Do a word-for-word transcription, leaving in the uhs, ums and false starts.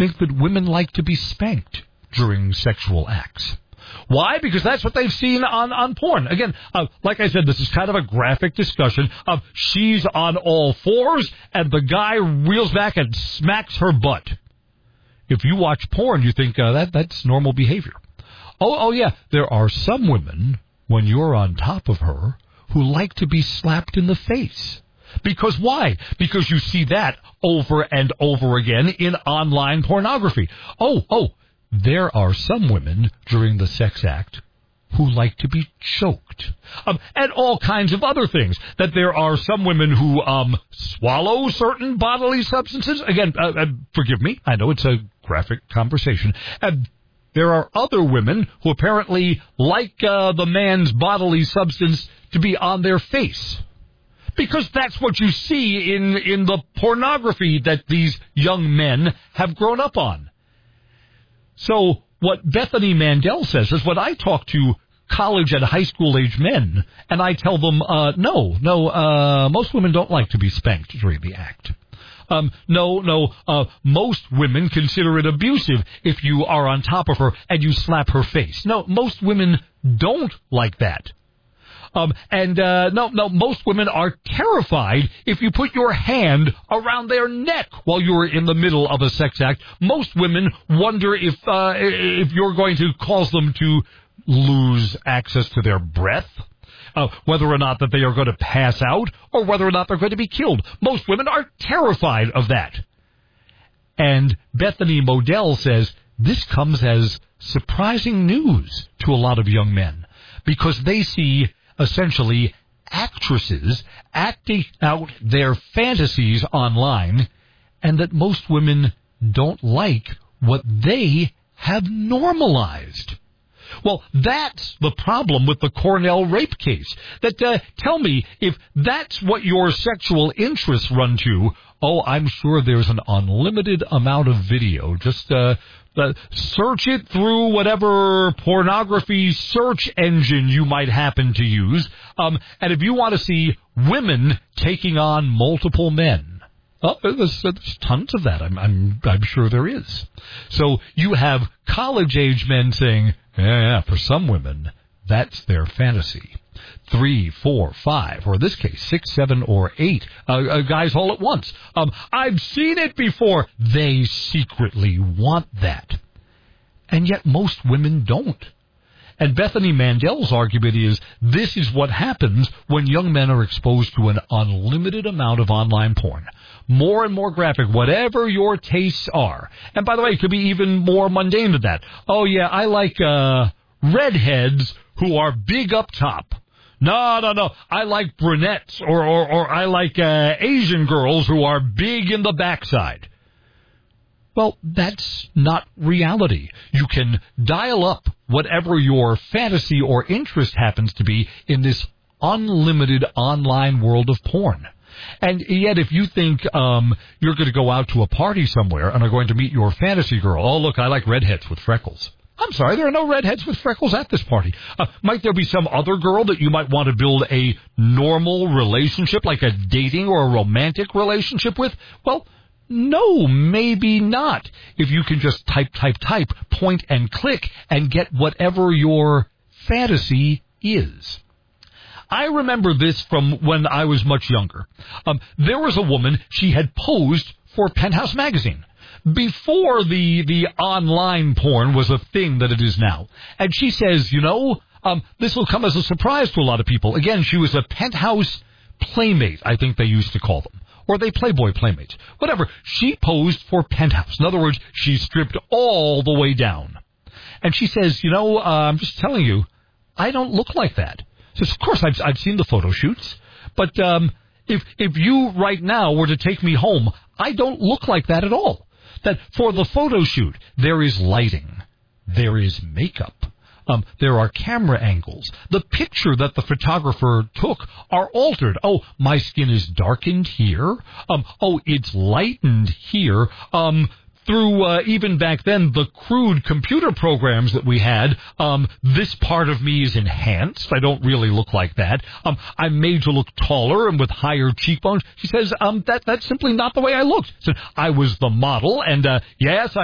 think that women like to be spanked during sexual acts. Why? Because that's what they've seen on, on porn. Again, uh, like I said, this is kind of a graphic discussion of she's on all fours and the guy reels back and smacks her butt. If you watch porn, you think uh, that that's normal behavior. Oh, oh yeah, there are some women, when you're on top of her, who like to be slapped in the face. Because why? Because you see that over and over again in online pornography. Oh, oh, there are some women during the sex act who like to be choked. Um, and all kinds of other things. That there are some women who um, swallow certain bodily substances. Again, uh, uh, forgive me, I know it's a graphic conversation. And there are other women who apparently like uh, the man's bodily substance to be on their face. Because that's what you see in, in the pornography that these young men have grown up on. So what Bethany Mandel says is when I talk to college and high school age men, and I tell them, uh, no, no, uh, most women don't like to be spanked during the act. Um, no, no, uh, most women consider it abusive if you are on top of her and you slap her face. No, most women don't like that. Um, and, uh, no, no, most women are terrified if you put your hand around their neck while you're in the middle of a sex act. Most women wonder if, uh, if you're going to cause them to lose access to their breath, uh, whether or not that they are going to pass out, or whether or not they're going to be killed. Most women are terrified of that. And Bethany Modell says this comes as surprising news to a lot of young men, because they see essentially actresses acting out their fantasies online, and that most women don't like what they have normalized. Well, that's the problem with the Cornell rape case. That uh, tell me, if that's what your sexual interests run to, oh, I'm sure there's an unlimited amount of video. Just uh, uh, search it through whatever pornography search engine you might happen to use. Um, and if you want to see women taking on multiple men, oh, there's, there's tons of that. I'm, I'm, I'm sure there is. So you have college-age men saying, yeah, yeah, for some women, that's their fantasy. Three, four, five, or in this case, six, seven, or eight uh, uh, guys all at once. Um, I've seen it before. They secretly want that. And yet most women don't. And Bethany Mandel's argument is this is what happens when young men are exposed to an unlimited amount of online porn. More and more graphic, whatever your tastes are. And by the way, it could be even more mundane than that. Oh, yeah, I like uh, redheads who are big up top. No, no, no. I like brunettes, or, or, or I like uh, Asian girls who are big in the backside. Well, that's not reality. You can dial up whatever your fantasy or interest happens to be in this unlimited online world of porn. And yet, if you think um, you're going to go out to a party somewhere and are going to meet your fantasy girl, oh, look, I like redheads with freckles. I'm sorry, there are no redheads with freckles at this party. Uh, might there be some other girl that you might want to build a normal relationship, like a dating or a romantic relationship with? Well, no, maybe not. If you can just type, type, type, point and click, and get whatever your fantasy is. I remember this from when I was much younger. Um, there was a woman, she had posed for Penthouse magazine before the the online porn was a thing that it is now. And she says, you know, um, this will come as a surprise to a lot of people. Again, she was a Penthouse playmate, I think they used to call them. Or they Playboy playmates. Whatever. She posed for Penthouse. In other words, she stripped all the way down. And she says, you know, uh, I'm just telling you, I don't look like that. Says, of course, I've, I've seen the photo shoots. But um, if if you right now were to take me home, I don't look like that at all. That for the photo shoot, there is lighting. There is makeup. Um, there are camera angles. The picture that the photographer took are altered. Oh, my skin is darkened here. Um, oh, it's lightened here. Um, through uh, even back then, the crude computer programs that we had, um, this part of me is enhanced. I don't really look like that. Um, I'm made to look taller and with higher cheekbones. She says, um, that that's simply not the way I looked. So I was the model, and uh, yes, I